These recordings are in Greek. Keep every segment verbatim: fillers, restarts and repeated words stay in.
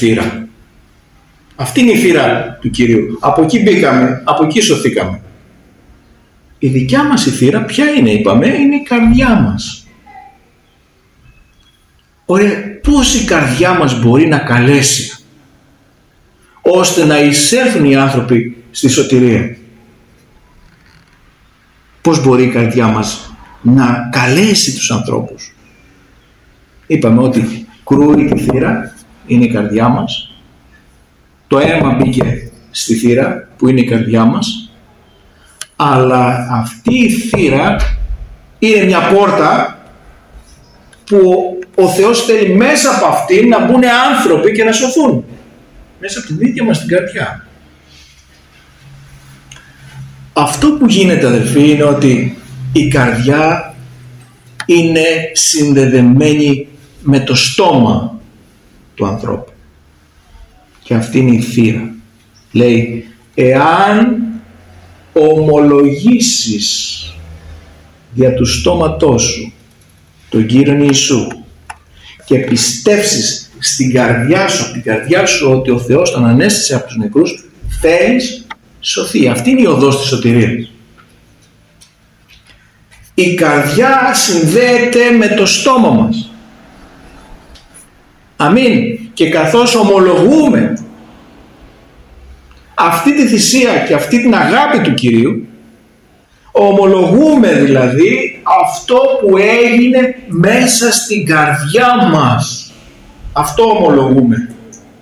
θύρα. Αυτή είναι η θύρα του Κυρίου. Από εκεί μπήκαμε, από εκεί σωθήκαμε. Η δικιά μας η θύρα ποια είναι, είπαμε, είναι η καρδιά μας. Ωραία, πώς η καρδιά μας μπορεί να καλέσει ώστε να εισέλθουν οι άνθρωποι στη σωτηρία? Πώς μπορεί η καρδιά μας να καλέσει τους ανθρώπους? Είπαμε ότι κρούει τη θύρα, είναι η καρδιά μας. Το αίμα μπήκε στη θύρα που είναι η καρδιά μας. Αλλά αυτή η θύρα είναι μια πόρτα που ο Θεός θέλει μέσα από αυτή να μπουν άνθρωποι και να σωθούν. Μέσα από την ίδια μας την καρδιά. Αυτό που γίνεται, αδελφοί, είναι ότι η καρδιά είναι συνδεδεμένη με το στόμα του ανθρώπου. Και αυτή είναι η θύρα. Λέει, εάν ομολογήσεις δια του στόματός σου τον Κύριον Ιησού και πιστεύσεις στην καρδιά σου, από την καρδιά σου, ότι ο Θεός τον ανέστησε από τους νεκρούς, θέλεις σωθεί. Αυτή είναι η οδός της σωτηρίας. Η καρδιά συνδέεται με το στόμα μας. Αμήν. Και καθώς ομολογούμε αυτή τη θυσία και αυτή την αγάπη του Κυρίου, ομολογούμε δηλαδή αυτό που έγινε μέσα στην καρδιά μας. Αυτό ομολογούμε.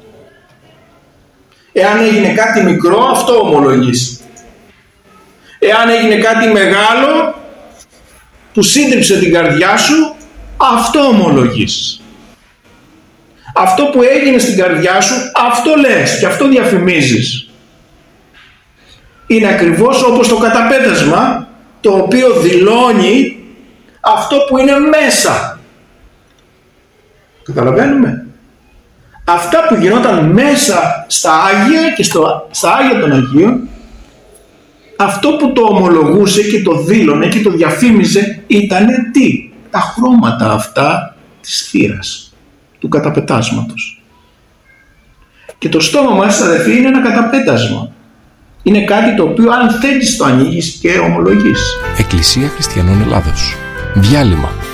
Εάν έγινε κάτι μικρό, αυτό ομολογείς. Εάν έγινε κάτι μεγάλο που σύντριψε την καρδιά σου, αυτό ομολογείς. Αυτό που έγινε στην καρδιά σου, αυτό λες και αυτό διαφημίζεις. Είναι ακριβώς όπως το καταπέτασμα, το οποίο δηλώνει αυτό που είναι μέσα. Καταλαβαίνουμε? Αυτά που γινόταν μέσα στα Άγια και στο, στα Άγια των Αγίων, αυτό που το ομολογούσε και το δήλωνε και το διαφήμιζε ήταν τι? Τα χρώματα αυτά της θύρας, του καταπετάσματος. Και το στόμα μας, αδελφοί, είναι ένα καταπέτασμα. Είναι κάτι το οποίο αν θέλεις το ανοίγεις και ομολογείς. Εκκλησία Χριστιανών Ελλάδος. Διάλειμμα.